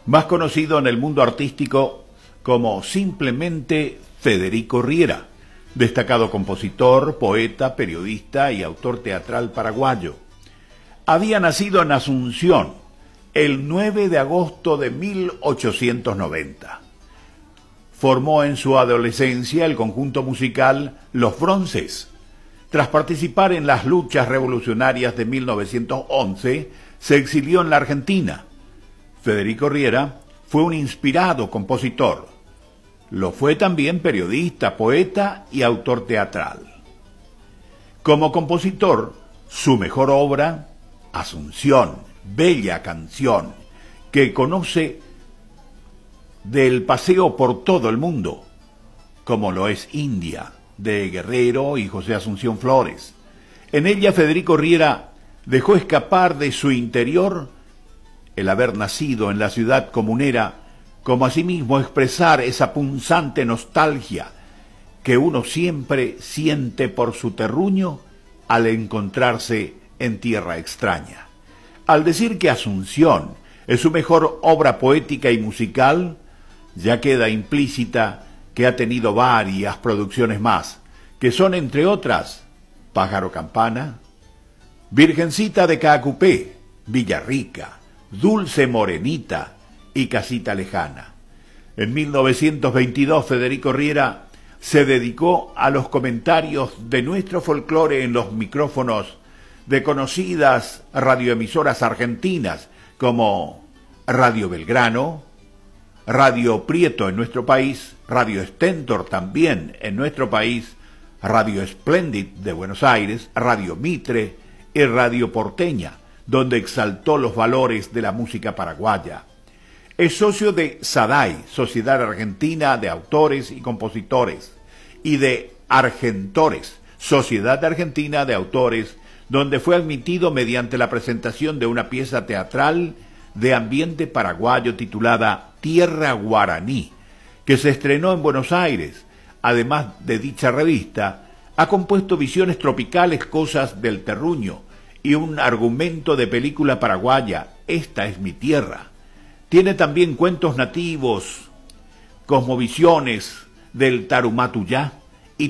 más conocido en el mundo artístico como simplemente Federico Riera, destacado compositor, poeta, periodista y autor teatral paraguayo. Había nacido en Asunción el 9 de agosto de 1890. Formó en su adolescencia el conjunto musical Los Bronces. Tras participar en las luchas revolucionarias de 1911, se exilió en la Argentina. Federico Riera fue un inspirado compositor. Lo fue también periodista, poeta y autor teatral. Como compositor, su mejor obra, Asunción, bella canción, que conoce del paseo por todo el mundo, como lo es India, de Guerrero y José Asunción Flores. En ella Federico Riera dejó escapar de su interior el haber nacido en la ciudad comunera, como asimismo expresar esa punzante nostalgia que uno siempre siente por su terruño al encontrarse en tierra extraña. Al decir que Asunción es su mejor obra poética y musical, ya queda implícita que ha tenido varias producciones más, que son entre otras Pájaro Campana, Virgencita de Caacupé, Villarrica, Dulce Morenita y Casita Lejana. En 1922 Federico Riera se dedicó a los comentarios de nuestro folclore en los micrófonos de conocidas radioemisoras argentinas como Radio Belgrano, Radio Prieto en nuestro país, Radio Stentor también en nuestro país, Radio Splendid de Buenos Aires, Radio Mitre y Radio Porteña, donde exaltó los valores de la música paraguaya. Es socio de SADAI, Sociedad Argentina de Autores y Compositores, y de Argentores, Sociedad Argentina de Autores, donde fue admitido mediante la presentación de una pieza teatral de ambiente paraguayo titulada Tierra Guaraní, que se estrenó en Buenos Aires. Además de dicha revista, ha compuesto Visiones Tropicales, Cosas del Terruño, y un argumento de película paraguaya, Esta es mi tierra. Tiene también cuentos nativos, cosmovisiones del Tarumatuyá y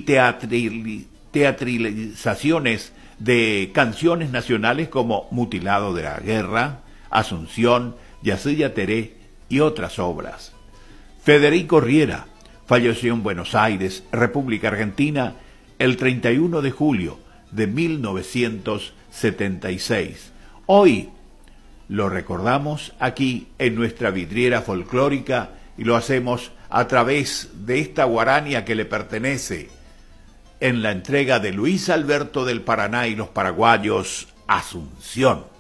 teatralizaciones de canciones nacionales como Mutilado de la Guerra, Asunción, Yacilla Teré y otras obras. Federico Riera falleció en Buenos Aires, República Argentina, el 31 de julio de 1976. Hoy lo recordamos aquí en nuestra vidriera folclórica y lo hacemos a través de esta guarania que le pertenece en la entrega de Luis Alberto del Paraná y los paraguayos, Asunción.